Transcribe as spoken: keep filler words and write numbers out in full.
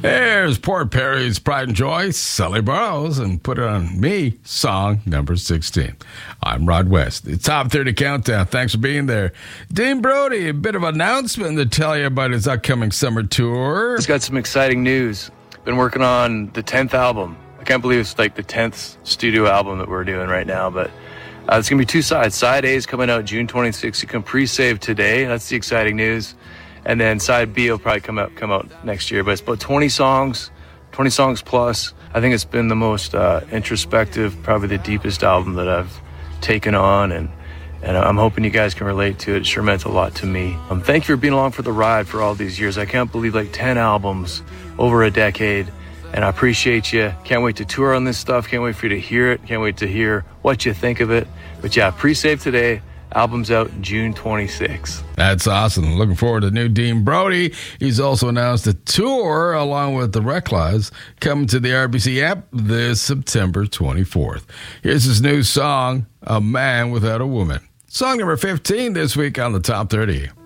There's Port Perry's Pride and Joy, Sully Burrows, and Put It On Me, song number sixteen. I'm Rod West. The Top thirty Countdown. Thanks for being there. Dean Brody, a bit of announcement to tell you about his upcoming summer tour. He's got some exciting news. Been working on the tenth album. I can't believe it's like the tenth studio album that we're doing right now, but uh, it's going to be two sides. Side A is coming out June twenty-sixth. You can pre-save today. That's the exciting news. And then side B will probably come out come out next year. But it's about twenty songs, twenty songs plus. I think it's been the most uh, introspective, probably the deepest album that I've taken on, and and I'm hoping you guys can relate to it. It sure meant a lot to me. Um, thank you for being along for the ride for all these years. I can't believe like ten albums over a decade, and I appreciate you. Can't wait to tour on this stuff. Can't wait for you to hear it. Can't wait to hear what you think of it. But yeah, pre-save today. Album's out June twenty-sixth. That's awesome. Looking forward to new Dean Brody. He's also announced a tour along with the Reckless coming to the R B C app this September twenty-fourth. Here's his new song, A Man Without a Woman. Song number fifteen this week on the Top thirty.